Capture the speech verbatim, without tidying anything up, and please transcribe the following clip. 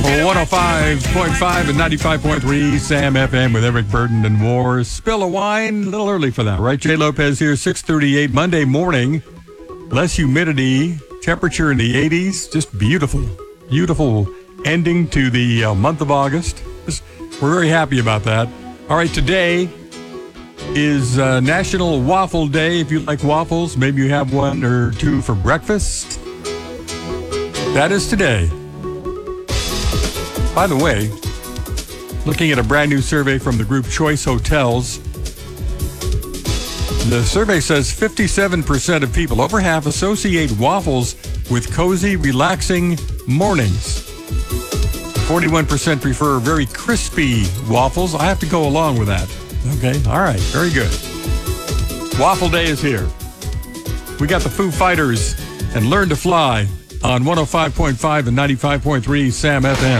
one oh five point five and ninety-five point three Sam F M with Eric Burden and more. Spill a wine, a little early for that, right? Jay Lopez here, six thirty-eight Monday morning. Less humidity, temperature in the eighties. Just beautiful, beautiful ending to the uh, month of August. Just, we're very happy about that. All right, today is uh, National Waffle Day. If you like waffles, maybe you have one or two for breakfast. That is today. By the way, looking at a brand new survey from the group Choice Hotels, the survey says fifty-seven percent of people, over half, associate waffles with cozy, relaxing mornings. forty-one percent prefer very crispy waffles. I have to go along with that. Okay, all right, very good. Waffle Day is here. We got the Foo Fighters and Learn to Fly on one oh five point five and ninety-five point three Sam F M.